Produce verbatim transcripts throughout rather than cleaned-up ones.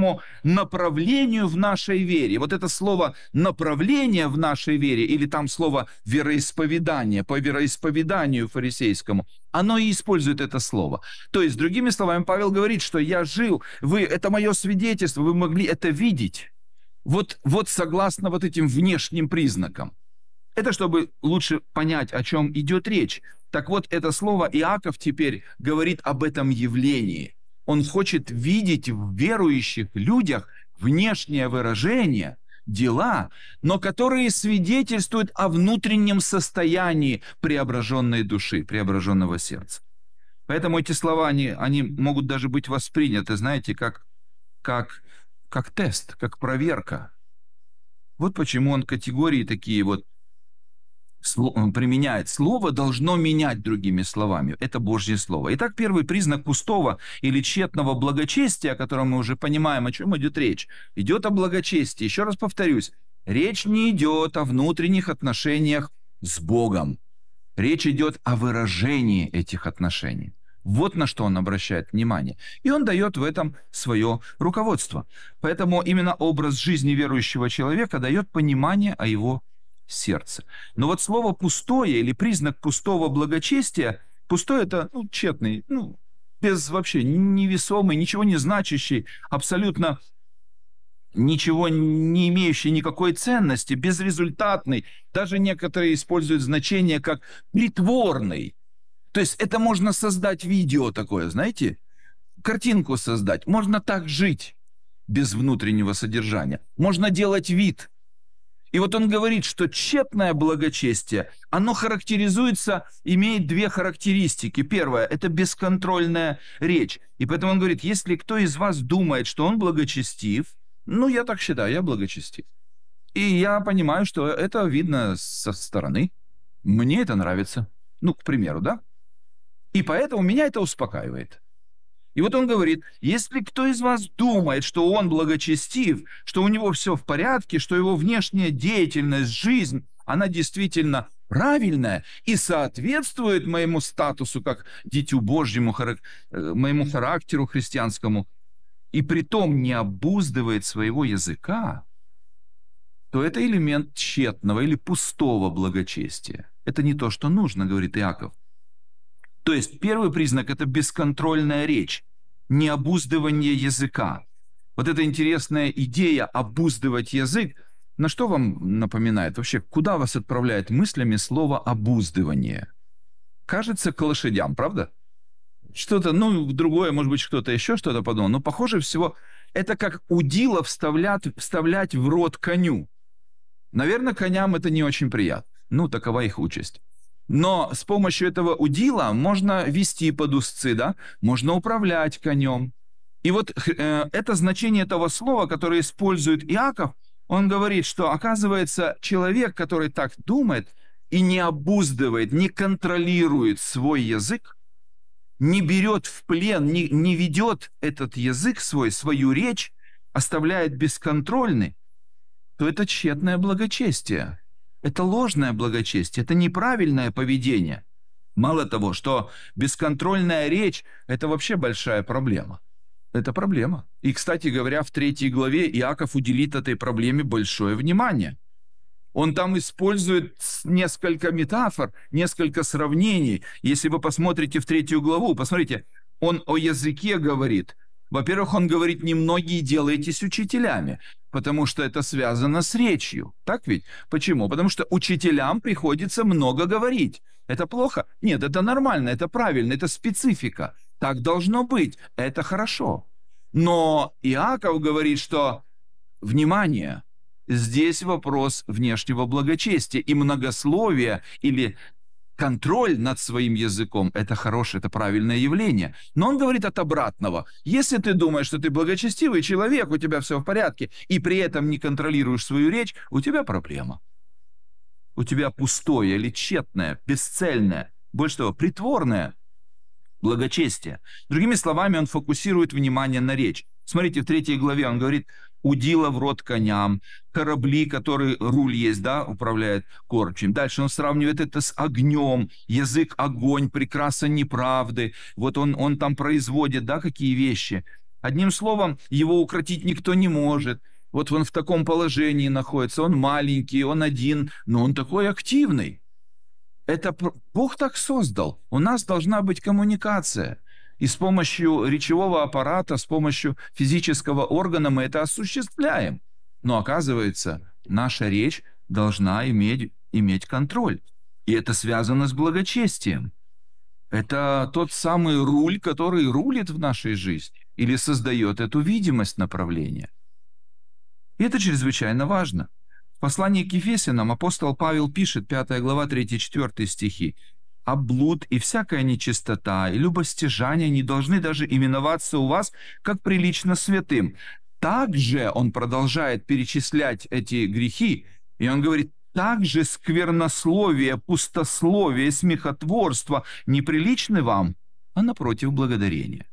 некоторому направлению в нашей вере. Вот это слово «направление в нашей вере» или там слово «вероисповедание», по вероисповеданию фарисейскому, оно и использует это слово. То есть, другими словами, Павел говорит, что я жил, вы, это мое свидетельство, вы могли это видеть. Вот, вот согласно вот этим внешним признакам. Это чтобы лучше понять, о чем идет речь. Так вот, это слово Иаков теперь говорит об этом явлении. Он хочет видеть в верующих людях внешнее выражение, дела, но которые свидетельствуют о внутреннем состоянии преображенной души, преображенного сердца. Поэтому эти слова, они, они могут даже быть восприняты, знаете, как, как, как тест, как проверка. Вот почему он категории такие вот применяет. Слово должно менять, другими словами. Это Божье Слово. Итак, первый признак пустого или тщетного благочестия, о котором мы уже понимаем, о чем идет речь, идет о благочестии. Еще раз повторюсь, речь не идет о внутренних отношениях с Богом. Речь идет о выражении этих отношений. Вот на что он обращает внимание. И он дает в этом свое руководство. Поэтому именно образ жизни верующего человека дает понимание о его сердце. Но вот слово «пустое» или признак пустого благочестия, пустое – это ну, тщетный, ну, без вообще невесомый, ничего не значащий, абсолютно ничего не имеющий никакой ценности, безрезультатный. Даже некоторые используют значение как «притворный». То есть это можно создать видео такое, знаете, картинку создать. Можно так жить без внутреннего содержания. Можно делать вид. И вот он говорит, что тщетное благочестие, оно характеризуется, имеет две характеристики. Первое – это бесконтрольная речь. И поэтому он говорит, если кто из вас думает, что он благочестив, ну, я так считаю, я благочестив. И я понимаю, что это видно со стороны. Мне это нравится. Ну, к примеру, да? И поэтому меня это успокаивает. И вот он говорит, если кто из вас думает, что он благочестив, что у него все в порядке, что его внешняя деятельность, жизнь, она действительно правильная и соответствует моему статусу как дитю Божьему, моему характеру христианскому, и притом не обуздывает своего языка, то это элемент тщетного или пустого благочестия. Это не то, что нужно, говорит Иаков. То есть первый признак – это бесконтрольная речь, необуздывание языка. Вот эта интересная идея обуздывать язык, на что вам напоминает? Вообще, куда вас отправляет мыслями слово «обуздывание»? Кажется, к лошадям, правда? Что-то, ну, другое, может быть, что-то еще, что-то подобное. Но, похоже всего, это как удила вставлять, вставлять в рот коню. Наверное, коням это не очень приятно. Ну, такова их участь. Но с помощью этого удила можно вести под узцы, да? Можно управлять конем. И вот э, это значение этого слова, которое использует Иаков, он говорит, что, оказывается, человек, который так думает и не обуздывает, не контролирует свой язык, не берет в плен, не, не ведет этот язык свой, свою речь, оставляет бесконтрольный, то это тщетное благочестие. Это ложное благочестие, это неправильное поведение. Мало того, что бесконтрольная речь – это вообще большая проблема. Это проблема. И, кстати говоря, в третьей главе Иаков уделит этой проблеме большое внимание. Он там использует несколько метафор, несколько сравнений. Если вы посмотрите в третью главу, посмотрите, он о языке говорит. Во-первых, он говорит, немногие делаетесь учителями, потому что это связано с речью. Так ведь? Почему? Потому что учителям приходится много говорить. Это плохо? Нет, это нормально, это правильно, это специфика. Так должно быть, это хорошо. Но Иаков говорит, что, внимание, здесь вопрос внешнего благочестия и многословия или контроль над своим языком – это хорошее, это правильное явление. Но он говорит от обратного. Если ты думаешь, что ты благочестивый человек, у тебя все в порядке, и при этом не контролируешь свою речь, у тебя проблема. У тебя пустое или тщетное, бесцельное, больше того, притворное благочестие. Другими словами, он фокусирует внимание на речь. Смотрите, в третьей главе он говорит, удила в рот коням, корабли, которые руль есть, да, управляет кормчим. Дальше он сравнивает это с огнем, язык огонь, прекраса неправды. Вот он, он там производит, да, какие вещи. Одним словом, его укротить никто не может. Вот он в таком положении находится, он маленький, он один, но он такой активный. Это Бог так создал. У нас должна быть коммуникация. И с помощью речевого аппарата, с помощью физического органа мы это осуществляем. Но оказывается, наша речь должна иметь, иметь контроль. И это связано с благочестием. Это тот самый руль, который рулит в нашей жизни или создает эту видимость направления. И это чрезвычайно важно. В послании к Ефесянам апостол Павел пишет, пятая глава, третий-четвёртый стихи, «А блуд и всякая нечистота, и любостяжание не должны даже именоваться у вас, как прилично святым». Также он продолжает перечислять эти грехи, и он говорит, также сквернословие, пустословие, смехотворство неприличны вам, а напротив благодарения.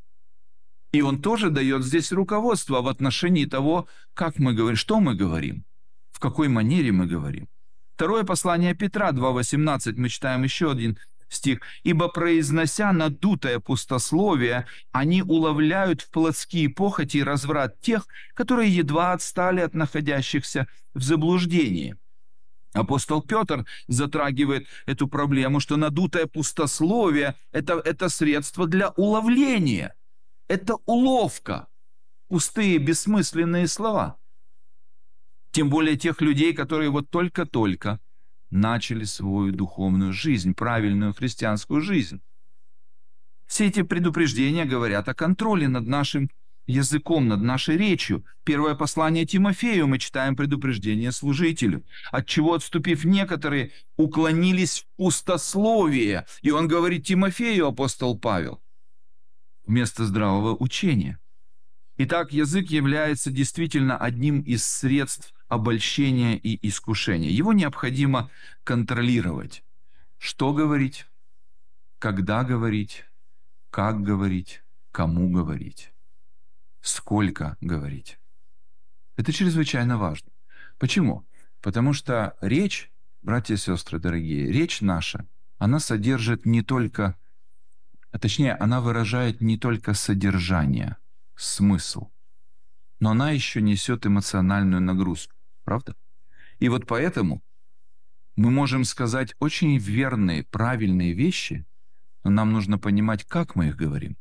И он тоже дает здесь руководство в отношении того, как мы говорим, что мы говорим, в какой манере мы говорим. Второе послание Петра, два восемнадцать, мы читаем еще один стих. «Ибо, произнося надутое пустословие, они уловляют в плотские похоти и разврат тех, которые едва отстали от находящихся в заблуждении». Апостол Петр затрагивает эту проблему, что надутое пустословие – это, это средство для уловления. Это уловка, пустые, бессмысленные слова. Тем более тех людей, которые вот только-только начали свою духовную жизнь, правильную христианскую жизнь. Все эти предупреждения говорят о контроле над нашим языком, над нашей речью. Первое послание Тимофею мы читаем предупреждение служителю, от чего отступив некоторые, уклонились в пустословие. И он говорит Тимофею, апостол Павел, вместо здравого учения. Итак, язык является действительно одним из средств обольщения и искушения. Его необходимо контролировать. Что говорить, когда говорить, как говорить, кому говорить, сколько говорить. Это чрезвычайно важно. Почему? Потому что речь, братья и сестры дорогие, речь наша, она содержит не только, а точнее, она выражает не только содержание, смысл, но она еще несет эмоциональную нагрузку. Правда? И вот поэтому мы можем сказать очень верные, правильные вещи, но нам нужно понимать, как мы их говорим.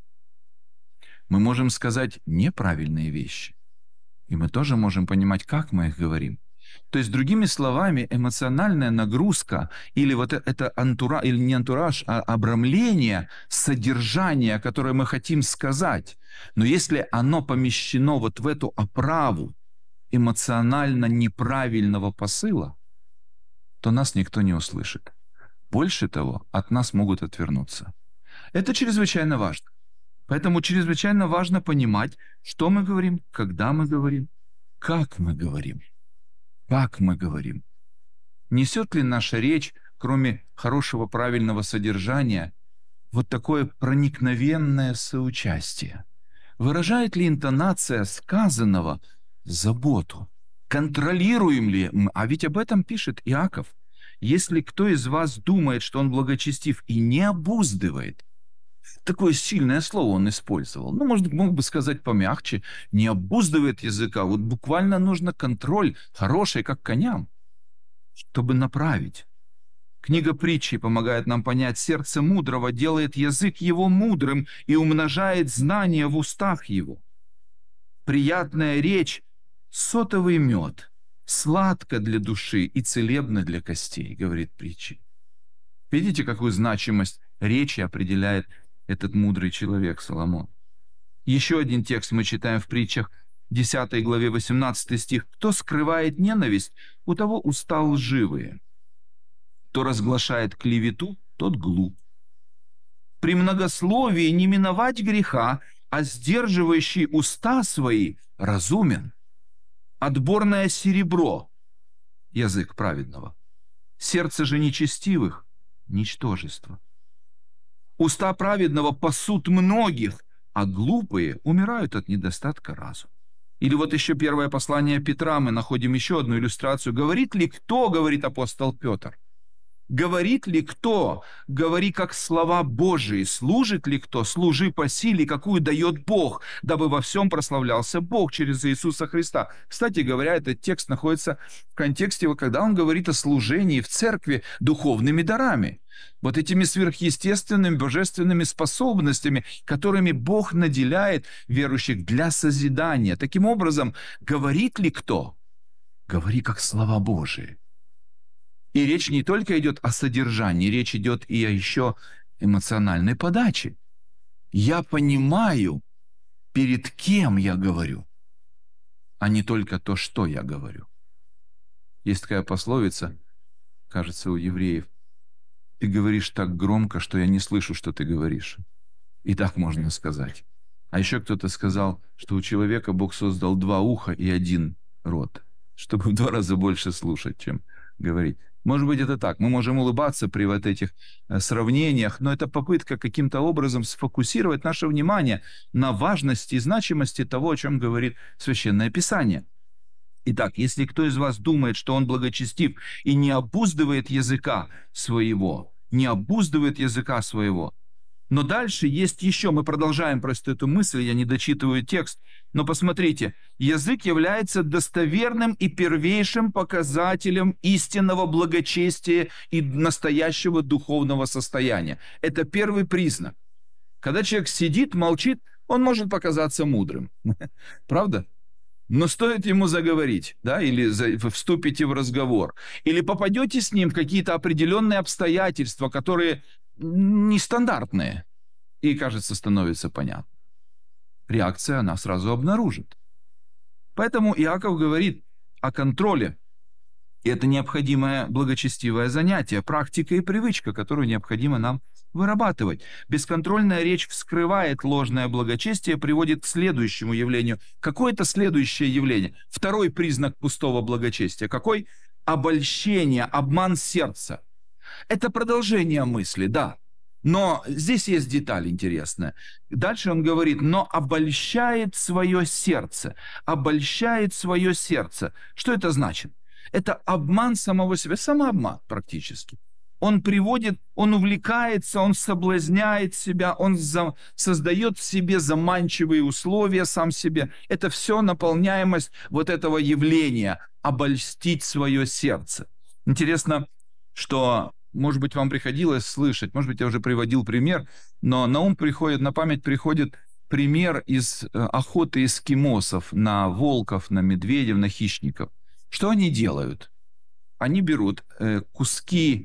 Мы можем сказать неправильные вещи, и мы тоже можем понимать, как мы их говорим. То есть, другими словами, эмоциональная нагрузка или вот это антураж, или не антураж, а обрамление содержания, которое мы хотим сказать. Но если оно помещено вот в эту оправу эмоционально неправильного посыла, то нас никто не услышит. Больше того, от нас могут отвернуться. Это чрезвычайно важно. Поэтому чрезвычайно важно понимать, что мы говорим, когда мы говорим, как мы говорим. Как мы говорим. Несет ли наша речь, кроме хорошего, правильного содержания, вот такое проникновенное соучастие? Выражает ли интонация сказанного заботу? Контролируем ли мы? А ведь об этом пишет Иаков. Если кто из вас думает, что он благочестив и не обуздывает, такое сильное слово он использовал. Ну, может, мог бы сказать помягче, не обуздывает языка. Вот буквально нужно контроль, хороший, как коням, чтобы направить. Книга притчи помогает нам понять, сердце мудрого делает язык его мудрым и умножает знания в устах его. Приятная речь — сотовый мед, сладко для души и целебно для костей, говорит притчи. Видите, какую значимость речи определяет этот мудрый человек Соломон. Еще один текст мы читаем в притчах, десятой главе, восемнадцатый стих. «Кто скрывает ненависть, у того уста лживые. Кто разглашает клевету, тот глуп. При многословии не миновать греха, а сдерживающий уста свои разумен. Отборное серебро — язык праведного. Сердце же нечестивых — ничтожество. Уста праведного пасут многих, а глупые умирают от недостатка разума». Или вот еще первое послание Петра, мы находим еще одну иллюстрацию. «Говорит ли кто, — говорит апостол Петр, Говорит ли кто? Говори, как слова Божии. Служит ли кто? Служи по силе, какую дает Бог, дабы во всем прославлялся Бог через Иисуса Христа. Кстати говоря, этот текст находится в контексте, когда он говорит о служении в церкви духовными дарами. Вот этими сверхъестественными, божественными способностями, которыми Бог наделяет верующих для созидания. Таким образом, говорит ли кто? Говори, как слова Божии. И речь не только идет о содержании, речь идет и о еще эмоциональной подаче. Я понимаю, перед кем я говорю, а не только то, что я говорю. Есть такая пословица, кажется, у евреев. Ты говоришь так громко, что я не слышу, что ты говоришь. И так можно сказать. А еще кто-то сказал, что у человека Бог создал два уха и один рот, чтобы в два раза больше слушать, чем говорить. Может быть, это так. Мы можем улыбаться при вот этих сравнениях, но это попытка каким-то образом сфокусировать наше внимание на важности и значимости того, о чем говорит Священное Писание. Итак, если кто из вас думает, что он благочестив и не обуздывает языка своего, не обуздывает языка своего, но дальше есть еще, мы продолжаем просто эту мысль, я не дочитываю текст, но посмотрите, язык является достоверным и первейшим показателем истинного благочестия и настоящего духовного состояния. Это первый признак. Когда человек сидит, молчит, он может показаться мудрым. Правда? Но стоит ему заговорить, да, или за, вступите в разговор, или попадете с ним в какие-то определенные обстоятельства, которые нестандартные, и, кажется, становится понятно. Реакция она сразу обнаружит. Поэтому Иаков говорит о контроле. И это необходимое благочестивое занятие, практика и привычка, которую необходимо нам вырабатывать. Бесконтрольная речь вскрывает ложное благочестие, приводит к следующему явлению. Какое это следующее явление? Второй признак пустого благочестия. Какой? Обольщение, обман сердца. Это продолжение мысли, да. Но здесь есть деталь интересная. Дальше он говорит, но обольщает свое сердце. Обольщает свое сердце. Что это значит? Это обман самого себя, самообман практически. Он приводит, он увлекается, он соблазняет себя, он за, создает в себе заманчивые условия сам себе. Это все наполняемость вот этого явления – обольстить свое сердце. Интересно, что, может быть, вам приходилось слышать, может быть, я уже приводил пример, но на ум приходит, на память приходит пример из охоты эскимосов на волков, на медведей, на хищников. Что они делают? Они берут э, куски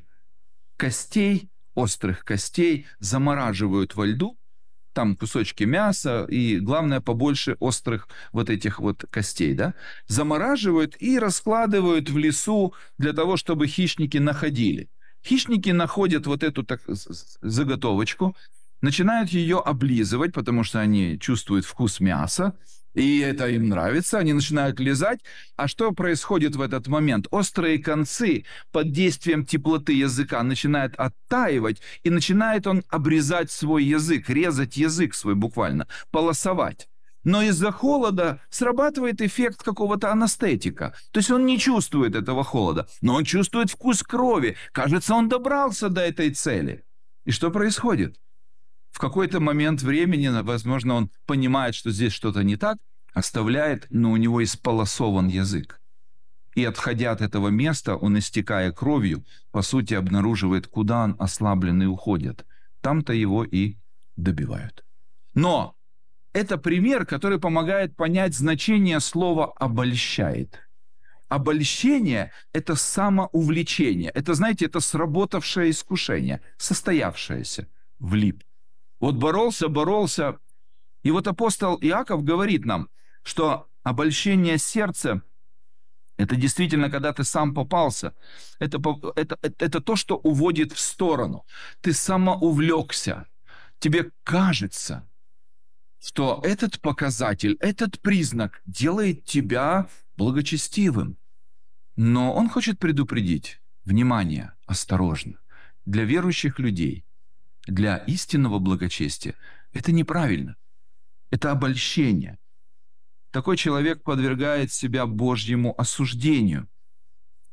костей, острых костей, замораживают во льду, там кусочки мяса и, главное, побольше острых вот этих вот костей, да, замораживают и раскладывают в лесу для того, чтобы хищники находили. Хищники находят вот эту так, заготовочку, начинают ее облизывать, потому что они чувствуют вкус мяса, и это им нравится, они начинают лизать. А что происходит в этот момент? Острые концы под действием теплоты языка начинают оттаивать, и начинает он обрезать свой язык, резать язык свой буквально, полосовать. Но из-за холода срабатывает эффект какого-то анестетика. То есть он не чувствует этого холода, но он чувствует вкус крови. Кажется, он добрался до этой цели. И что происходит? В какой-то момент времени, возможно, он понимает, что здесь что-то не так, оставляет, но у него исполосован язык. И отходя от этого места, он, истекая кровью, по сути, обнаруживает, куда он ослаблен и уходит. Там-то его и добивают. Но это пример, который помогает понять значение слова «обольщает». Обольщение – это самоувлечение. Это, знаете, это сработавшее искушение, состоявшееся, влип. Вот боролся, боролся. И вот апостол Иаков говорит нам, что обольщение сердца – это действительно, когда ты сам попался, это, это, это, это то, что уводит в сторону. Ты самоувлекся. Тебе кажется, что этот показатель, этот признак делает тебя благочестивым. Но он хочет предупредить, внимание, осторожно, для верующих людей, для истинного благочестия это неправильно. Это обольщение. Такой человек подвергает себя Божьему осуждению.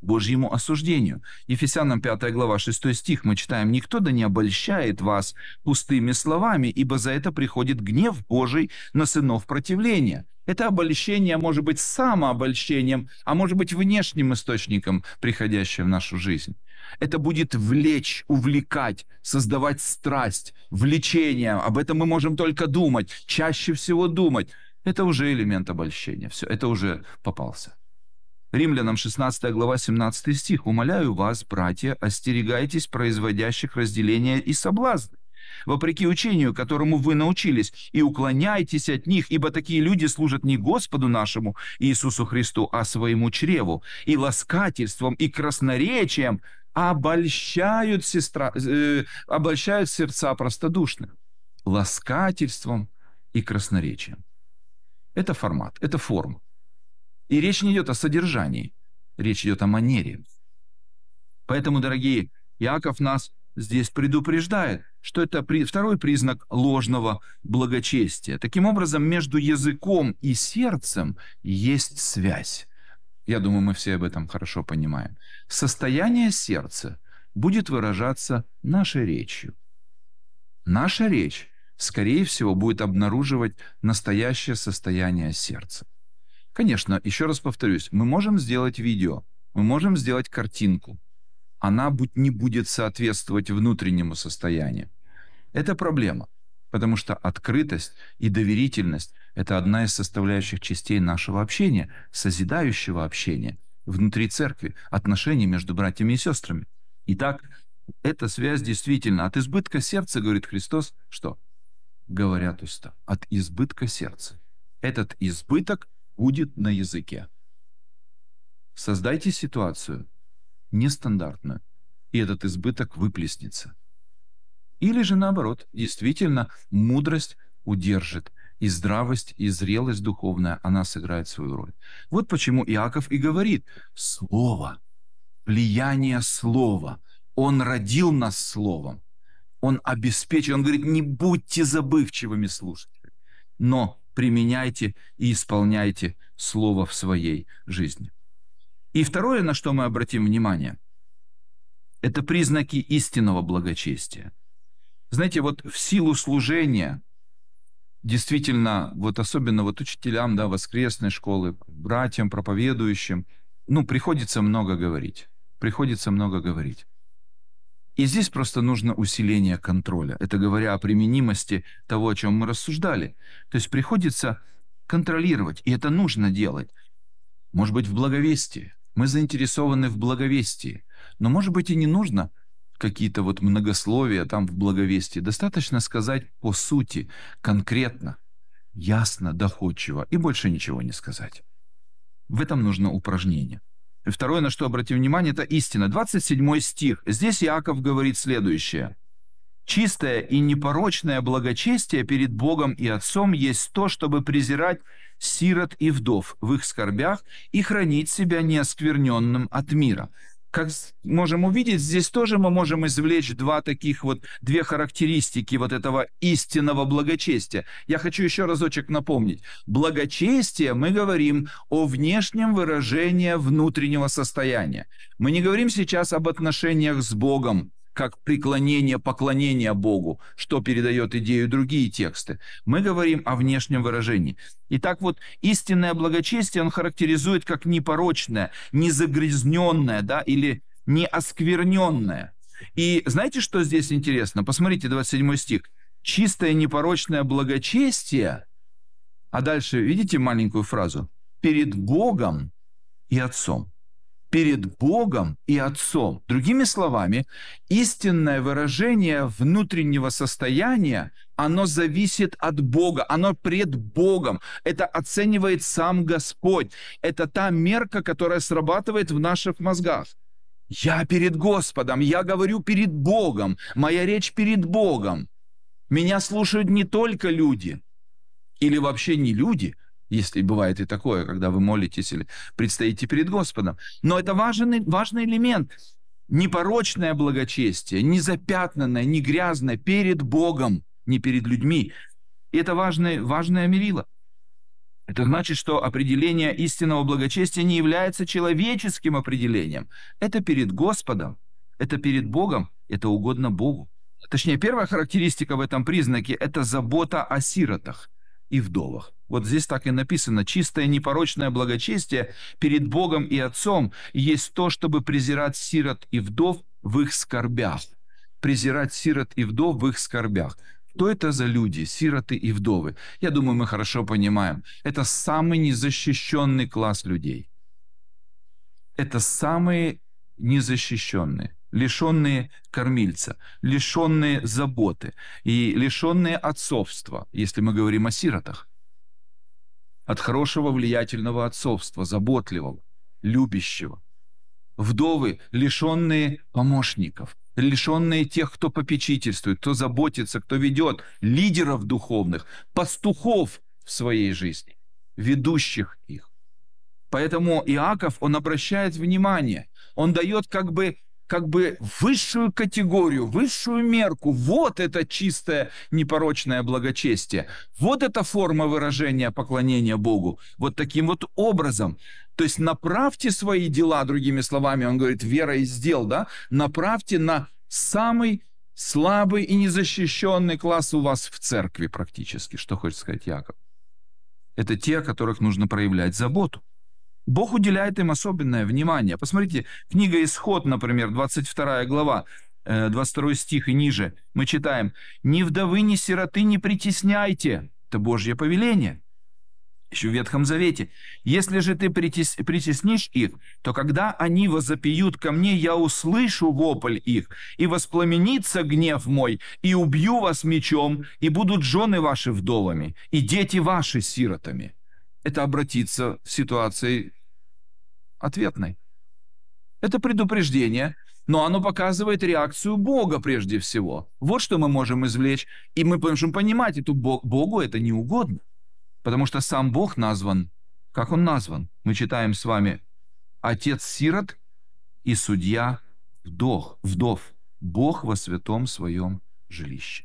Божьему осуждению. Ефесянам пятая глава, шестой стих мы читаем: «Никто да не обольщает вас пустыми словами, ибо за это приходит гнев Божий на сынов противления». Это обольщение может быть самообольщением, а может быть внешним источником, приходящим в нашу жизнь. Это будет влечь, увлекать, создавать страсть, влечение. Об этом мы можем только думать, чаще всего думать. Это уже элемент обольщения. Все, это уже попался. Римлянам шестнадцатая глава, семнадцатый стих. «Умоляю вас, братья, остерегайтесь производящих разделения и соблазны, вопреки учению, которому вы научились, и уклоняйтесь от них, ибо такие люди служат не Господу нашему Иисусу Христу, а своему чреву, и ласкательством, и красноречием обольщают, сестра, э, обольщают сердца простодушных». Ласкательством и красноречием. Это формат, это форма. И речь не идет о содержании, речь идет о манере. Поэтому, дорогие, Иаков нас здесь предупреждает, что это при... второй признак ложного благочестия. Таким образом, между языком и сердцем есть связь. Я думаю, мы все об этом хорошо понимаем. Состояние сердца будет выражаться нашей речью. Наша речь, скорее всего, будет обнаруживать настоящее состояние сердца. Конечно, еще раз повторюсь, мы можем сделать видео, мы можем сделать картинку. Она не будет соответствовать внутреннему состоянию. Это проблема, потому что открытость и доверительность – это одна из составляющих частей нашего общения, созидающего общения внутри церкви, отношений между братьями и сестрами. Итак, эта связь действительно от избытка сердца, говорит Христос, что? Говорят уста. От избытка сердца. Этот избыток будет на языке. Создайте ситуацию нестандартную, и этот избыток выплеснется. Или же наоборот, действительно, мудрость удержит, и здравость, и зрелость духовная, она сыграет свою роль. Вот почему Иаков и говорит: Слово, влияние Слова. Он родил нас Словом. Он обеспечил, он говорит: не будьте забывчивыми слушателями, но применяйте и исполняйте Слово в своей жизни. И второе, на что мы обратим внимание, это признаки истинного благочестия. Знаете, вот в силу служения, действительно, вот особенно вот учителям, да, воскресной школы, братьям, проповедующим, ну, приходится много говорить. Приходится много говорить. И здесь просто нужно усиление контроля. Это говоря о применимости того, о чем мы рассуждали. То есть приходится контролировать, и это нужно делать. Может быть, в благовестии. Мы заинтересованы в благовестии. Но, может быть, и не нужно какие-то вот многословия там в благовестии. Достаточно сказать по сути, конкретно, ясно, доходчиво, и больше ничего не сказать. В этом нужно упражнение. И второе, на что обратим внимание, это истина. двадцать седьмой стих. Здесь Иаков говорит следующее. «Чистое и непорочное благочестие перед Богом и Отцом есть то, чтобы презирать сирот и вдов в их скорбях и хранить себя неоскверненным от мира». Как можем увидеть, здесь тоже мы можем извлечь два таких вот, две характеристики вот этого истинного благочестия. Я хочу еще разочек напомнить. Благочестие, мы говорим о внешнем выражении внутреннего состояния. Мы не говорим сейчас об отношениях с Богом, как преклонение, поклонение Богу, что передает идею другие тексты. Мы говорим о внешнем выражении. Итак, вот истинное благочестие, он характеризует как непорочное, незагрязненное, да, или неоскверненное. И знаете, что здесь интересно? Посмотрите, двадцать седьмой стих. «Чистое непорочное благочестие», а дальше, видите маленькую фразу? «Перед Богом и Отцом». Перед Богом и Отцом. Другими словами, истинное выражение внутреннего состояния, оно зависит от Бога, оно пред Богом. Это оценивает сам Господь. Это та мерка, которая срабатывает в наших мозгах. Я перед Господом, я говорю перед Богом, моя речь перед Богом. Меня слушают не только люди, или вообще не люди, если бывает и такое, когда вы молитесь или предстоите перед Господом. Но это важный, важный элемент. Непорочное благочестие, не запятнанное, не грязное, перед Богом, не перед людьми. И это важное, важное мерило. Это значит, что определение истинного благочестия не является человеческим определением. Это перед Господом, это перед Богом, это угодно Богу. Точнее, первая характеристика в этом признаке – это забота о сиротах и вдовах. Вот здесь так и написано: чистое непорочное благочестие перед Богом и Отцом есть то, чтобы презирать сирот и вдов в их скорбях. Презирать сирот и вдов в их скорбях. Что это за люди, сироты и вдовы? Я думаю, мы хорошо понимаем. Это самый незащищенный класс людей. Это самые незащищенные, лишенные кормильца, лишенные заботы и лишенные отцовства, если мы говорим о сиротах. От хорошего влиятельного отцовства, заботливого, любящего. Вдовы, лишенные помощников, лишенные тех, кто попечительствует, кто заботится, кто ведет, лидеров духовных, пастухов в своей жизни, ведущих их. Поэтому Иаков, он обращает внимание, он дает как бы, как бы высшую категорию, высшую мерку. Вот это чистое непорочное благочестие. Вот эта форма выражения поклонения Богу. Вот таким вот образом. То есть направьте свои дела, другими словами, он говорит, вера из дел, да? Направьте на самый слабый и незащищенный класс у вас в церкви практически. Что хочет сказать Иаков? Это те, о которых нужно проявлять заботу. Бог уделяет им особенное внимание. Посмотрите, книга Исход, например, двадцать вторая глава, двадцать второй стих и ниже, мы читаем: «Ни вдовы, ни сироты не притесняйте». Это Божье повеление. Еще в Ветхом Завете. «Если же ты притес... притеснишь их, то когда они возопьют ко мне, я услышу вопль их, и воспламенится гнев мой, и убью вас мечом, и будут жены ваши вдовами, и дети ваши сиротами». Это обратиться в ситуации ответной. Это предупреждение, но оно показывает реакцию Бога прежде всего. Вот что мы можем извлечь, и мы можем понимать, эту Бог, Богу это не угодно. Потому что сам Бог назван, как Он назван? Мы читаем с вами: Отец сирот и судья вдов, вдов, Бог во святом своем жилище.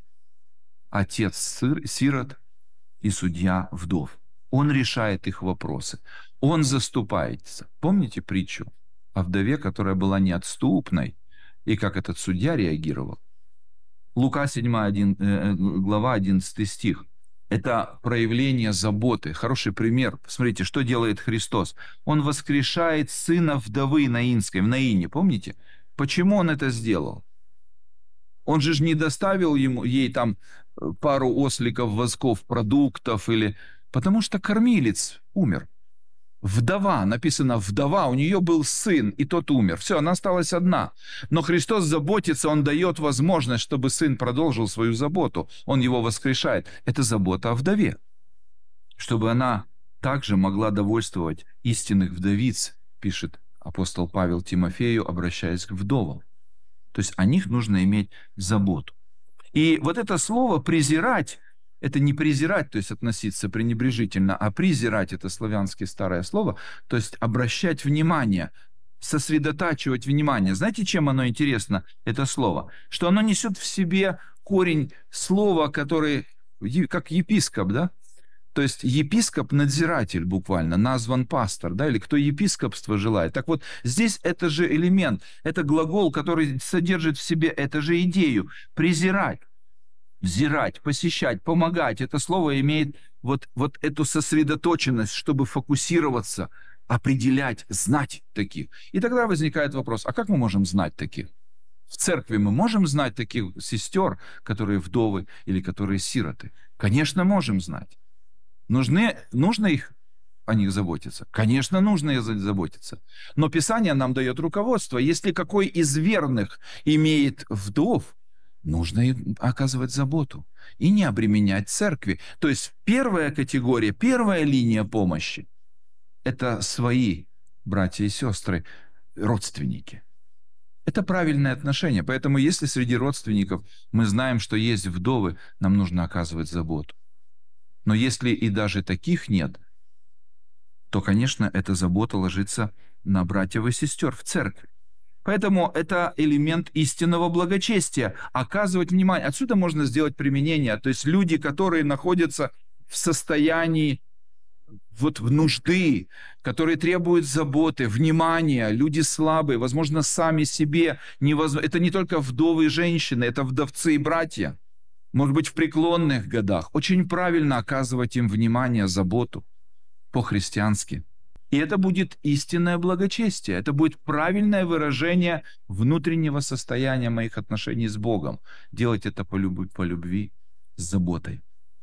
Отец сирот и судья вдов. Он решает их вопросы. Он заступается. Помните притчу о вдове, которая была неотступной, и как этот судья реагировал? Лука седьмая глава, одиннадцатый стих. Это проявление заботы. Хороший пример. Посмотрите, что делает Христос. Он воскрешает сына вдовы наинской, в Наине, помните? Почему он это сделал? Он же не доставил ему, ей там пару осликов, восков, продуктов или... Потому что кормилец умер. Вдова, написано вдова, у нее был сын, и тот умер. Все, она осталась одна. Но Христос заботится, Он дает возможность, чтобы сын продолжил свою заботу. Он его воскрешает. Это забота о вдове. Чтобы она также могла довольствовать истинных вдовиц, пишет апостол Павел Тимофею, обращаясь к вдовам. То есть о них нужно иметь заботу. И вот это слово «презирать», это не презирать, то есть относиться пренебрежительно, а презирать — это славянское старое слово, то есть обращать внимание, сосредотачивать внимание. Знаете, чем оно интересно, это слово? Что оно несет в себе корень слова, который, как епископ, да? То есть епископ — надзиратель буквально, назван пастор, да, или кто епископство желает. Так вот, здесь это же элемент, это глагол, который содержит в себе эту же идею — презирать. Взирать, посещать, помогать. Это слово имеет вот, вот эту сосредоточенность, чтобы фокусироваться, определять, знать таких. И тогда возникает вопрос, а как мы можем знать таких? В церкви мы можем знать таких сестер, которые вдовы или которые сироты? Конечно, можем знать. Нужны, нужно их, о них заботиться? Конечно, нужно их заботиться. Но Писание нам дает руководство. Если какой из верных имеет вдов, нужно им оказывать заботу и не обременять церкви. То есть первая категория, первая линия помощи – это свои братья и сестры, родственники. Это правильное отношение. Поэтому если среди родственников мы знаем, что есть вдовы, нам нужно оказывать заботу. Но если и даже таких нет, то, конечно, эта забота ложится на братьев и сестер в церкви. Поэтому это элемент истинного благочестия. Оказывать внимание. Отсюда можно сделать применение. То есть люди, которые находятся в состоянии вот в нужды, которые требуют заботы, внимания, люди слабые, возможно, сами себе невозможно. Это не только вдовы и женщины, это вдовцы и братья. Может быть, в преклонных годах. Очень правильно оказывать им внимание, заботу по-христиански. И это будет истинное благочестие. Это будет правильное выражение внутреннего состояния моих отношений с Богом. Делать это по любви, по любви с заботой.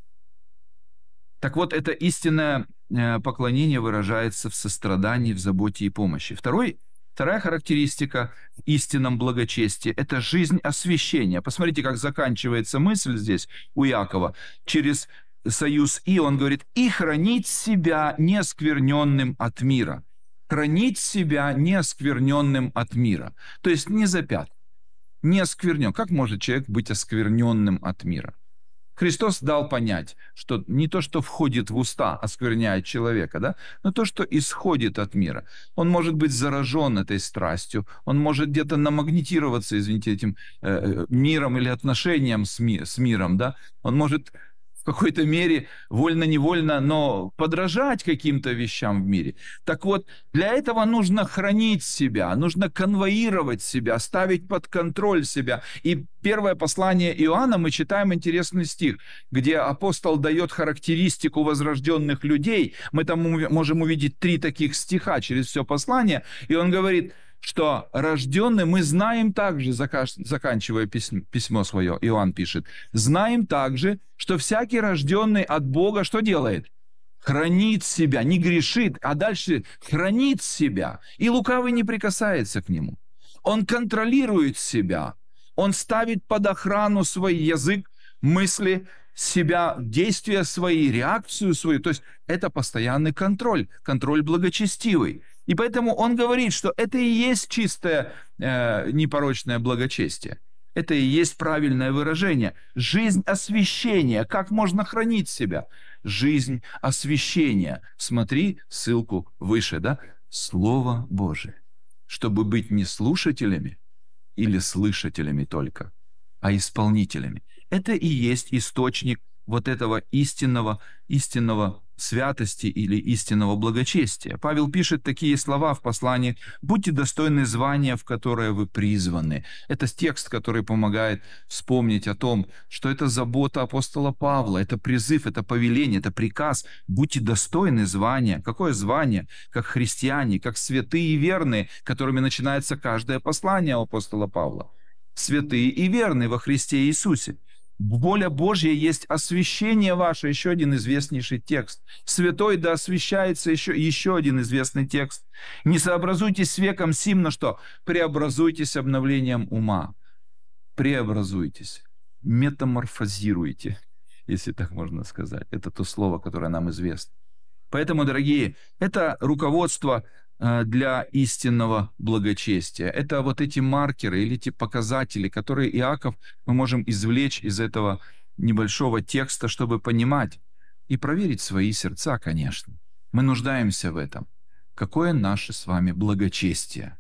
Так вот, это истинное поклонение выражается в сострадании, в заботе и помощи. Второй, вторая характеристика в истинном благочестии – это жизнь освящения. Посмотрите, как заканчивается мысль здесь у Иакова. Через союз «и» он говорит «и хранить себя неоскверненным от мира». Хранить себя неоскверненным от мира. То есть не запят, не осквернен. Как может человек быть оскверненным от мира? Христос дал понять, что не то, что входит в уста, оскверняет человека, да, но то, что исходит от мира. Он может быть заражен этой страстью, он может где-то намагнетироваться, извините, этим э, миром или отношением с, ми, с миром, да. Он может в какой-то мере, вольно-невольно, но подражать каким-то вещам в мире. Так вот, для этого нужно хранить себя, нужно конвоировать себя, ставить под контроль себя. И первое послание Иоанна мы читаем интересный стих, где апостол дает характеристику возрожденных людей. Мы там можем увидеть три таких стиха через все послание, и он говорит, что рожденный, мы знаем также, заканчивая письмо свое, Иоанн пишет, знаем также, что всякий рожденный от Бога что делает? Хранит себя, не грешит, а дальше хранит себя, и лукавый не прикасается к нему. Он контролирует себя, он ставит под охрану свой язык, мысли, себя, действия свои, реакцию свою. То есть это постоянный контроль, контроль благочестивый. И поэтому он говорит, что это и есть чистое э, непорочное благочестие. Это и есть правильное выражение. Жизнь освящения. Как можно хранить себя? Жизнь освящения. Смотри ссылку выше, да? Слово Божие. Чтобы быть не слушателями или слышателями только, а исполнителями. Это и есть источник вот этого истинного, истинного святости или истинного благочестия. Павел пишет такие слова в послании: «Будьте достойны звания, в которое вы призваны». Это текст, который помогает вспомнить о том, что это забота апостола Павла, это призыв, это повеление, это приказ. Будьте достойны звания. Какое звание? Как христиане, как святые и верные, которыми начинается каждое послание апостола Павла. Святые и верные во Христе Иисусе. Воля Божья есть освящение ваше, еще один известнейший текст. Святой да освящается, еще, еще один известный текст. Не сообразуйтесь с веком сим, но что? Преобразуйтесь обновлением ума. Преобразуйтесь, метаморфозируйте, если так можно сказать. Это то слово, которое нам известно. Поэтому, дорогие, это руководство для истинного благочестия. Это вот эти маркеры или эти показатели, которые Иаков мы можем извлечь из этого небольшого текста, чтобы понимать и проверить свои сердца, конечно. Мы нуждаемся в этом. Какое наше с вами благочестие?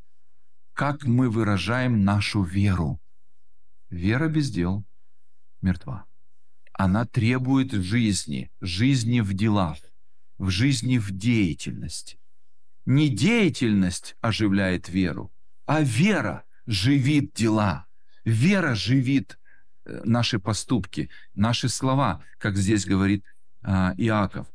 Как мы выражаем нашу веру? Вера без дел мертва. Она требует жизни, жизни в делах, в жизни в деятельности. Не деятельность оживляет веру, а вера живит дела. Вера живит наши поступки, наши слова, как здесь говорит а, Иаков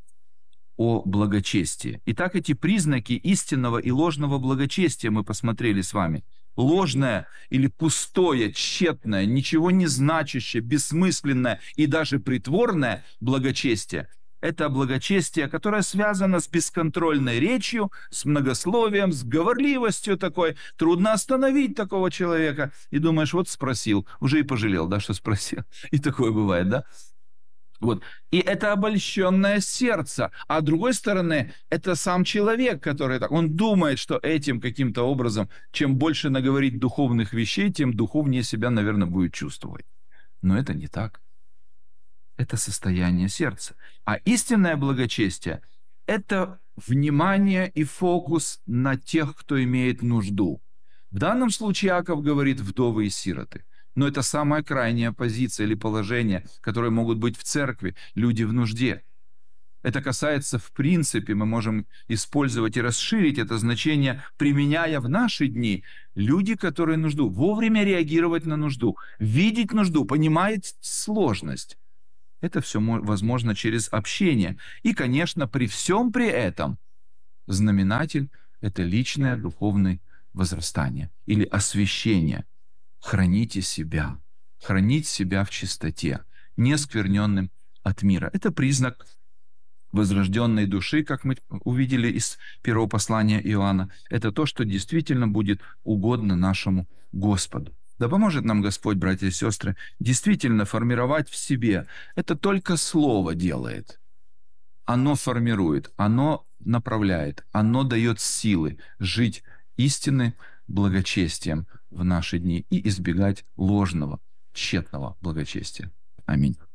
о благочестии. Итак, эти признаки истинного и ложного благочестия мы посмотрели с вами. Ложное или пустое, тщетное, ничего не значащее, бессмысленное и даже притворное благочестие – это благочестие, которое связано с бесконтрольной речью, с многословием, с говорливостью такой. Трудно остановить такого человека. И думаешь, вот спросил, уже и пожалел, да, что спросил. И такое бывает, да? Вот. И это обольщенное сердце. А с другой стороны, это сам человек, который так, он думает, что этим каким-то образом, чем больше наговорить духовных вещей, тем духовнее себя, наверное, будет чувствовать. Но это не так. Это состояние сердца. А истинное благочестие – это внимание и фокус на тех, кто имеет нужду. В данном случае Иаков говорит «вдовы и сироты». Но это самая крайняя позиция или положение, которые могут быть в церкви, люди в нужде. Это касается, в принципе, мы можем использовать и расширить это значение, применяя в наши дни. Люди, которые нужду, вовремя реагировать на нужду, видеть нужду, понимать сложность. Это все возможно через общение. И, конечно, при всем при этом знаменатель – это личное духовное возрастание или освящение. Храните себя, хранить себя в чистоте, не скверненным от мира. Это признак возрожденной души, как мы увидели из первого послания Иоанна. Это то, что действительно будет угодно нашему Господу. Да поможет нам Господь, братья и сестры, действительно формировать в себе. Это только Слово делает. Оно формирует, оно направляет, оно дает силы жить истинным благочестием в наши дни и избегать ложного, тщетного благочестия. Аминь.